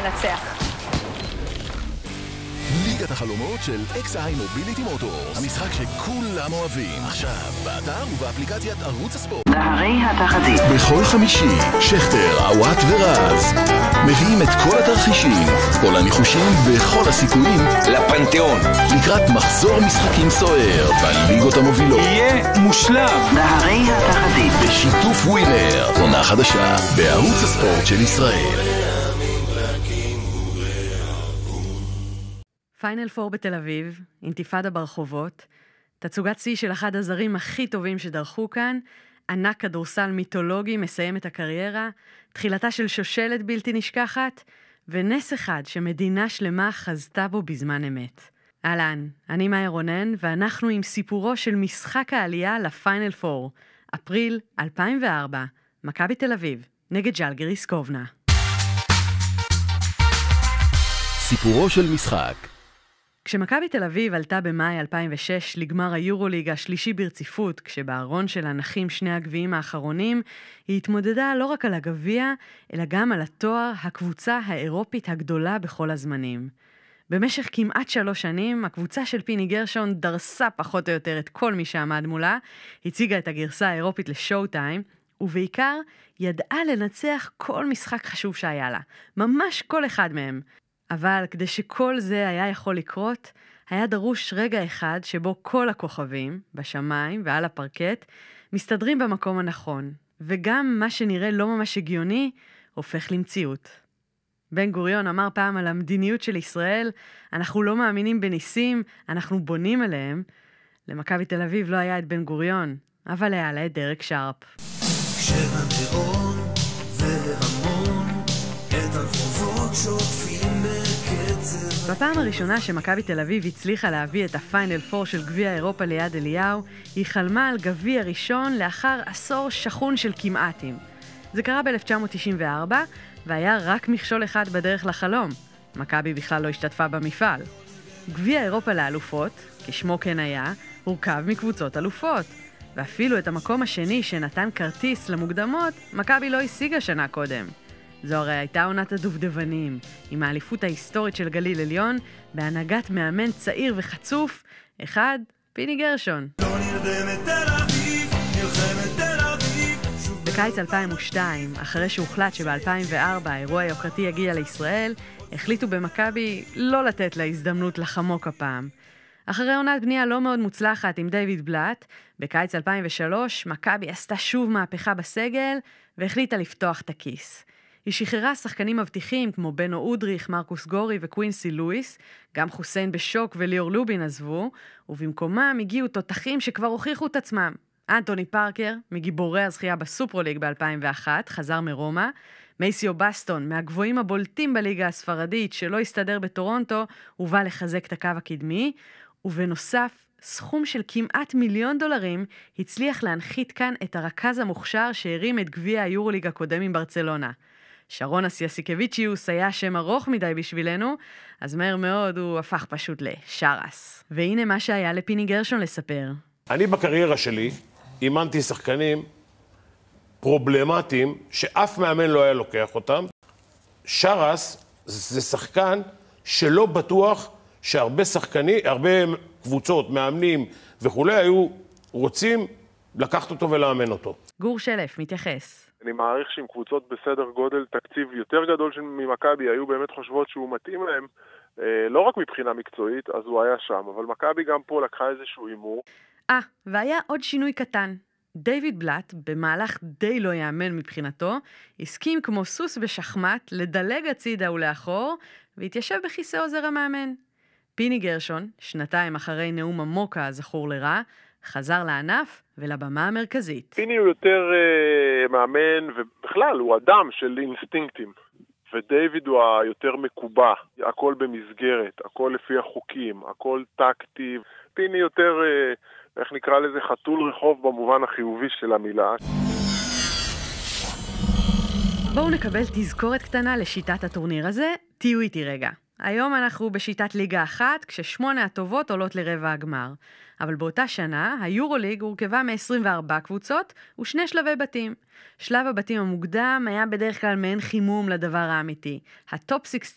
לנצח. ליגת החלומות של XI מוביליטי מוטורס. המשחק שכולם אוהבים. עכשיו, באתר ובאפליקציית ערוץ הספורט. נהרי התחזית. בכל חמישי, שכטר, עוואט ורז מביאים את כל התרחישים, כל הניחושים וכל הסיכויים לפנתיאון. לקראת מחזור משחקים סוער בליגות המובילות. יהיה מושלם. נהרי התחזית. בשיתוף ווינר, עונה חדשה, בערוץ הספורט של ישראל. פיינל 4 בתל אביב, אינתיפאדה ברחובות, תצוגת שיא של אחד הזרים הכי טובים שדרכו כאן, ענק כדורסל מיתולוגי מסיים את הקריירה, תחילתה של שושלת בלתי נשכחת, ונס אחד שמדינה שלמה חזתה בו בזמן אמת. אהלן, אני מאיה רונן, ואנחנו עם סיפורו של משחק העלייה לפיינל 4, אפריל 2004, מכבי תל אביב, נגד ז'לגיריס קובנה. סיפורו של משחק. כשמכבי תל אביב עלתה במאי 2006 לגמר היורוליג השלישי ברציפות, כשבארון שלה נחים שני הגביעים האחרונים, היא התמודדה לא רק על הגביע, אלא גם על התואר הקבוצה האירופית הגדולה בכל הזמנים. במשך כמעט 3 שנים, הקבוצה של פיני גרשון דרסה פחות או יותר את כל מי שעמד מולה, הציגה את הגרסה האירופית לשואו טיים, ובעיקר ידעה לנצח כל משחק חשוב שהיה לה, ממש כל אחד מהם. אבל כדי שכל זה היה יכול לקרות, היה דרוש רגע אחד שבו כל הכוכבים, בשמיים ועל הפרקט, מסתדרים במקום הנכון, וגם מה שנראה לא ממש הגיוני, הופך למציאות. בן גוריון אמר פעם על המדיניות של ישראל, אנחנו לא מאמינים בניסים, אנחנו בונים עליהם. למכבי תל אביב לא היה את בן גוריון, אבל היה לה את דרק שרפ. כשהנאון והמון, את הרחובות שוטפים בקצב. בפעם הראשונה שמכבי תל אביב הצליחה להביא את הפיינל 4 של גביע אירופה ליד אליהו, היא חלמה על גביע ראשון לאחר עשור שכון של כמעטים. זה קרה ב-1994, והיה רק מכשול אחד בדרך לחלום. מכבי בכלל לא השתתפה במפעל. גביע אירופה לאלופות, כשמו כן היה, הורכב מקבוצות אלופות. ואפילו את המקום השני שנתן כרטיס למוקדמות, מכבי לא השיגה שנה קודם. זו הרי הייתה עונת הדובדבנים, עם האליפות ההיסטורית של גליל עליון, בהנהגת מאמן צעיר וחצוף, אחד, פיני גרשון. לא נרדמת תל אביב, נלחמת תל אביב. בקיץ 2002, אחרי שהוחלט שב-2004 האירוע היוקרתי יגיע לישראל, החליטו במכבי לא לתת לה הזדמנות לחמוק הפעם. אחרי עונת בנייה לא מאוד מוצלחת עם דיוויד בלאט, בקיץ 2003 מכבי עשתה שוב מהפכה בסגל והחליטה לפתוח את הכיס. היא שחררה שחקנים מבטיחים כמו בנו אודריך, מרקוס גורי וקווינסי לואיס, גם חוסיין בשוק וליאור לובין עזבו, ובמקומם הגיעו תותחים שכבר הוכיחו את עצמם. אנטוני פארקר, מגיבורי הזכייה בסופרוליג ב-2001, חזר מרומא, מייסיו בסטון, מהגבוהים הבולטים בליגה הספרדית שלא הסתדר בטורונטו, ובא לחזק את הקו הקדמי, ובנוסף, סכום של כמעט $1,000,000 הצליח להנחית כאן את הרכז המוכשר שהרים את גביע היורוליג הקודם עם ברצלונה. שרון אסיאסיקביצ'יוס היה שם ארוך מדי בשבילנו, אז מהר מאוד הוא הפך פשוט לשרס. והנה מה שהיה לפיני גרשון לספר. אני בקריירה שלי אימנתי שחקנים פרובלמטיים שאף מאמן לא היה לוקח אותם. שרס זה שחקן שלא בטוח שהרבה שחקנים, הרבה קבוצות, מאמנים וכולי היו רוצים לקחת אותו ולאמן אותו. גור שלף מתייחס. אני מעריך שעם קבוצות בסדר גודל תקציב יותר גדול ממכבי היו באמת חושבות שהוא מתאים להם, לא רק מבחינה מקצועית, אז הוא היה שם, אבל מכבי גם פה לקחה איזשהו אימור. והיה עוד שינוי קטן. דיוויד בלאט, במהלך די לא יאמן מבחינתו, הסכים כמו סוס בשחמט לדלג הצידה ולאחור, והתיישב בכיסא עוזר המאמן. פיני גרשון, 2 אחרי נאום המוקה הזכור לרע, חזר לענף ולבמה המרכזית. פיני הוא יותר מאמן, ובכלל הוא אדם של אינסטינקטים. ודייוויד הוא היותר מקובע, הכל במסגרת, הכל לפי החוקים, הכל טקטי. פיני יותר, איך נקרא לזה, חתול רחוב במובן החיובי של המילה. בואו נקבל תזכורת קטנה לשיטת הטורניר הזה, תהיו איתי רגע. היום אנחנו בשיטת ליגה 1, כש8 הטובות עולות לרבע הגמר. אבל באותה שנה, היורוליג הורכבה מ-24 קבוצות ו2 שלבי בתים. שלב הבתים המוקדם היה בדרך כלל מעין חימום לדבר האמיתי. הטופ 16